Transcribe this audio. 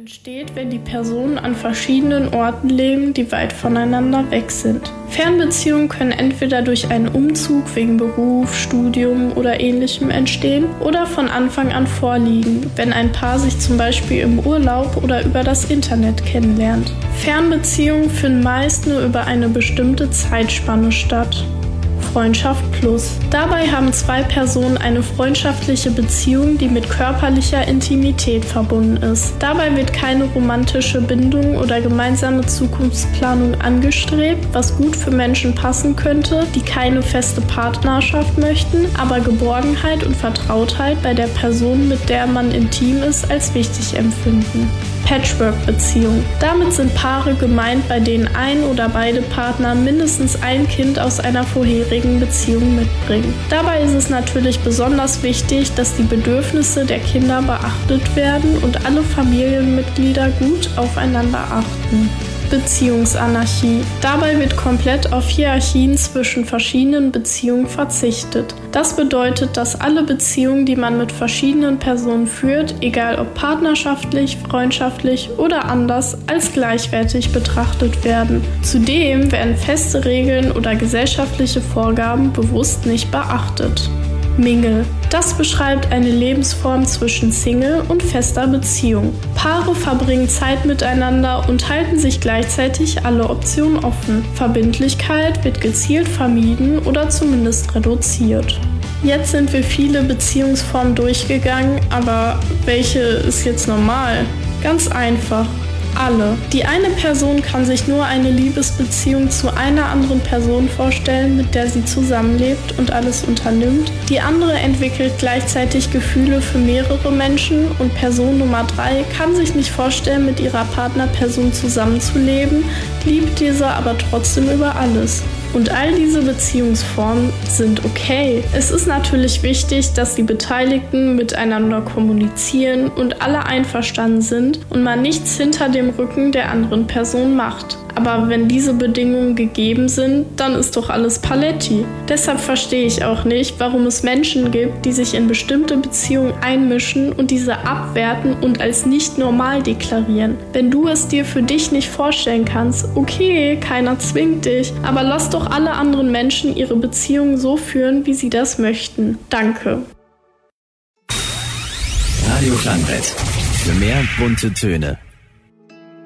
entsteht, wenn die Personen an verschiedenen Orten leben, die weit voneinander weg sind. Fernbeziehungen können entweder durch einen Umzug wegen Beruf, Studium oder Ähnlichem entstehen oder von Anfang an vorliegen, wenn ein Paar sich zum Beispiel im Urlaub oder über das Internet kennenlernt. Fernbeziehungen finden meist nur über eine bestimmte Zeitspanne statt. Freundschaft plus. Dabei haben zwei Personen eine freundschaftliche Beziehung, die mit körperlicher Intimität verbunden ist. Dabei wird keine romantische Bindung oder gemeinsame Zukunftsplanung angestrebt, was gut für Menschen passen könnte, die keine feste Partnerschaft möchten, aber Geborgenheit und Vertrautheit bei der Person, mit der man intim ist, als wichtig empfinden. Patchwork-Beziehung. Damit sind Paare gemeint, bei denen ein oder beide Partner mindestens ein Kind aus einer vorherigen Beziehung mitbringen. Dabei ist es natürlich besonders wichtig, dass die Bedürfnisse der Kinder beachtet werden und alle Familienmitglieder gut aufeinander achten. Beziehungsanarchie. Dabei wird komplett auf Hierarchien zwischen verschiedenen Beziehungen verzichtet. Das bedeutet, dass alle Beziehungen, die man mit verschiedenen Personen führt, egal ob partnerschaftlich, freundschaftlich oder anders, als gleichwertig betrachtet werden. Zudem werden feste Regeln oder gesellschaftliche Vorgaben bewusst nicht beachtet. Mingle. Das beschreibt eine Lebensform zwischen Single und fester Beziehung. Paare verbringen Zeit miteinander und halten sich gleichzeitig alle Optionen offen. Verbindlichkeit wird gezielt vermieden oder zumindest reduziert. Jetzt sind wir viele Beziehungsformen durchgegangen, aber welche ist jetzt normal? Ganz einfach. Alle. Die eine Person kann sich nur eine Liebesbeziehung zu einer anderen Person vorstellen, mit der sie zusammenlebt und alles unternimmt. Die andere entwickelt gleichzeitig Gefühle für mehrere Menschen und Person Nummer 3 kann sich nicht vorstellen, mit ihrer Partnerperson zusammenzuleben, liebt diese aber trotzdem über alles. Und all diese Beziehungsformen sind okay. Es ist natürlich wichtig, dass die Beteiligten miteinander kommunizieren und alle einverstanden sind und man nichts hinter dem Rücken der anderen Person macht. Aber wenn diese Bedingungen gegeben sind, dann ist doch alles Paletti. Deshalb verstehe ich auch nicht, warum es Menschen gibt, die sich in bestimmte Beziehungen einmischen und diese abwerten und als nicht normal deklarieren. Wenn du es dir für dich nicht vorstellen kannst, okay, keiner zwingt dich, aber lass doch alle anderen Menschen ihre Beziehungen so führen, wie sie das möchten. Danke. Radio Klangbrett. Für mehr bunte Töne.